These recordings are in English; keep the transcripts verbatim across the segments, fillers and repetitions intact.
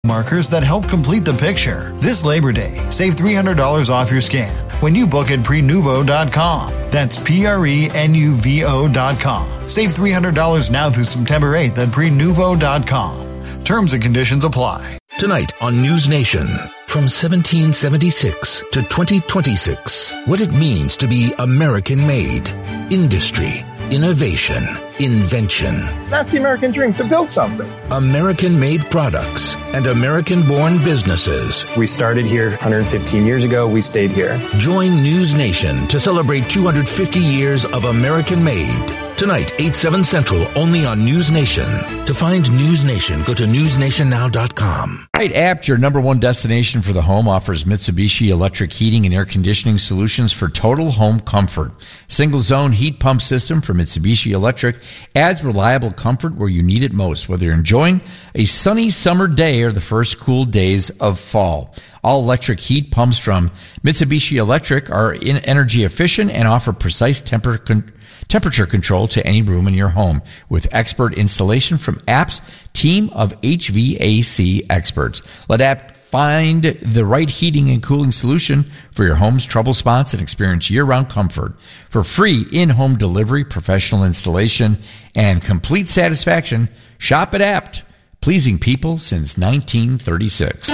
markers that help complete the picture. This Labor Day, save three hundred dollars off your scan when you book at prenuvo dot com. That's P R E N U V O dot com. Save three hundred dollars now through September eighth at prenuvo dot com. Terms and conditions apply. Tonight on News Nation, from seventeen seventy-six to twenty twenty-six, what it means to be American-made. Industry, innovation, invention. That's the American dream, to build something. American-made products and American-born businesses. We started here one hundred fifteen years ago. We stayed here. Join News Nation to celebrate two hundred fifty years of American-made. Tonight, eight, seven Central, only on News Nation. To find News Nation, go to news nation now dot com. Right, Apt, your number one destination for the home, offers Mitsubishi electric heating and air conditioning solutions for total home comfort. Single zone heat pump system from Mitsubishi Electric adds reliable comfort where you need it most, whether you're enjoying a sunny summer day or the first cool days of fall. All electric heat pumps from Mitsubishi Electric are in energy efficient and offer precise temper con- temperature control to any room in your home with expert installation from Apt's team of H V A C experts. Let Apt find the right heating and cooling solution for your home's trouble spots and experience year-round comfort. For free in-home delivery, professional installation, and complete satisfaction, shop at Apt, pleasing people since nineteen thirty-six.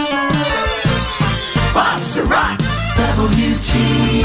Bob Surratt, W G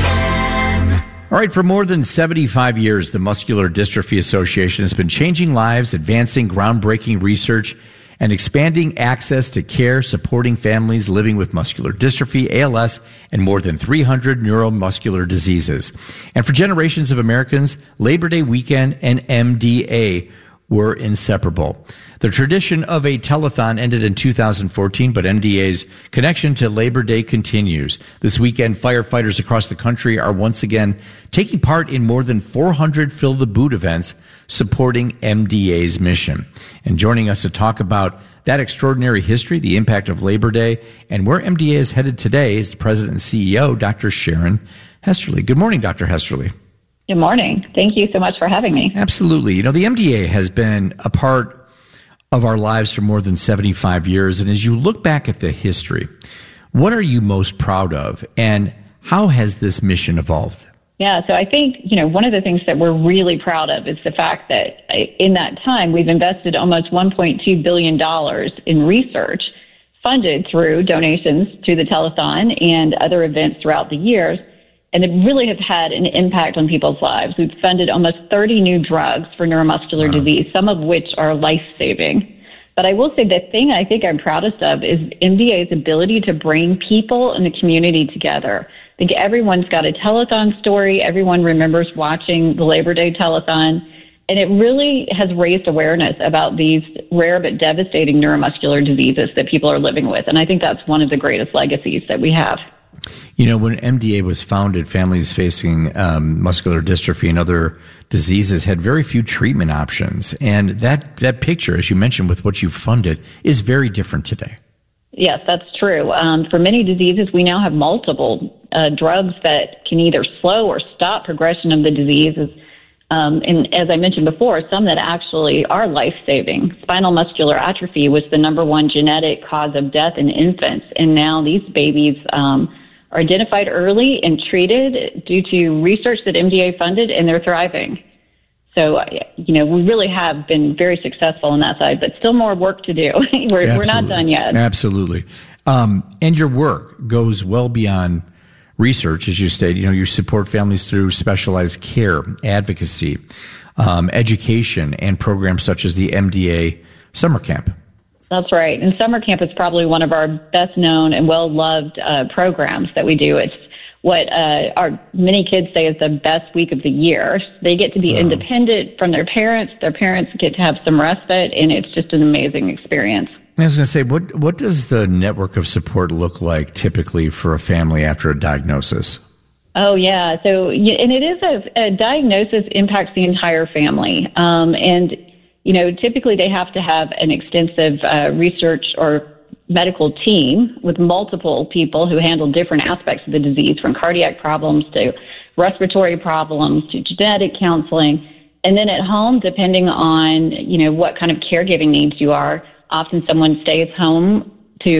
N. All right, for more than seventy-five years, the Muscular Dystrophy Association has been changing lives, advancing groundbreaking research, and expanding access to care, supporting families living with muscular dystrophy, A L S, and more than three hundred neuromuscular diseases. And for generations of Americans, Labor Day weekend and M D A were inseparable. The tradition of a telethon ended in two thousand fourteen, but M D A's connection to Labor Day continues. This weekend, firefighters across the country are once again taking part in more than four hundred Fill the Boot events supporting M D A's mission. And joining us to talk about that extraordinary history, the impact of Labor Day, and where M D A is headed today is the president and C E O, Doctor Sharon Hesterly. Good morning, Doctor Hesterly. Good morning. Thank you so much for having me. Absolutely. You know, the M D A has been a part of our lives for more than seventy-five years. And as you look back at the history, what are you most proud of, and how has this mission evolved? Yeah, so I think, you know, one of the things that we're really proud of is the fact that in that time, we've invested almost one point two billion dollars in research funded through donations to the telethon and other events throughout the years. And it really has had an impact on people's lives. We've funded almost thirty new drugs for neuromuscular wow. disease, some of which are life-saving. But I will say the thing I think I'm proudest of is M D A's ability to bring people in the community together. I think everyone's got a telethon story. Everyone remembers watching the Labor Day telethon. And it really has raised awareness about these rare but devastating neuromuscular diseases that people are living with. And I think that's one of the greatest legacies that we have. You know, when M D A was founded, families facing um, muscular dystrophy and other diseases had very few treatment options. And that, that picture, as you mentioned, with what you funded, is very different today. Yes, that's true. Um, for many diseases, we now have multiple uh, drugs that can either slow or stop progression of the diseases. Um, and as I mentioned before, some that actually are life-saving. Spinal muscular atrophy was the number one genetic cause of death in infants. And now these babies um, are identified early and treated due to research that M D A funded, and they're thriving. So, you know, we really have been very successful on that side, but still more work to do. we're, we're not done yet. Absolutely. Um, and your work goes well beyond research, as you stated. You know, you support families through specialized care, advocacy, um, education, and programs such as the M D A Summer Camp. That's right. And Summer Camp is probably one of our best known and well-loved uh, programs that we do. It's what uh, our many kids say is the best week of the year. They get to be wow. independent from their parents. Their parents get to have some respite, and it's just an amazing experience. I was going to say, what what does the network of support look like typically for a family after a diagnosis? Oh, yeah. So, and it is a, a diagnosis impacts the entire family. Um, and, you know, typically they have to have an extensive uh, research or medical team with multiple people who handle different aspects of the disease, from cardiac problems to respiratory problems to genetic counseling. And then at home, depending on, you know, what kind of caregiving needs you are, often someone stays home